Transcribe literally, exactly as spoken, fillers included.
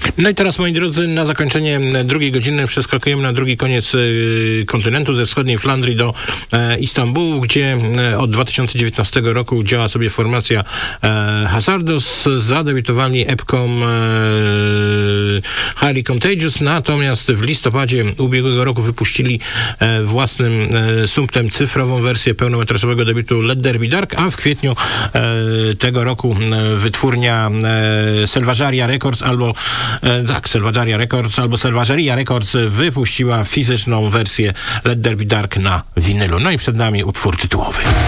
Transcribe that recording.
No i teraz, moi drodzy, na zakończenie drugiej godziny przeskakujemy na drugi koniec y, kontynentu, ze wschodniej Flandrii do e, Istambułu, gdzie e, od dwa tysiące dziewiętnastego roku działa sobie formacja e, Hazardos. Zadebiutowali epką e, Highly Contagious, natomiast w listopadzie ubiegłego roku wypuścili e, własnym e, sumptem cyfrową wersję pełnometrażowego debiutu Let There Be Dark, a w kwietniu e, tego roku e, wytwórnia e, Selvageria Records albo e, tak, Selvageria Records albo Selvageria Records wypuściła fizyczną wersję Let There Be Dark na winylu. No i przed nami utwór tytułowy.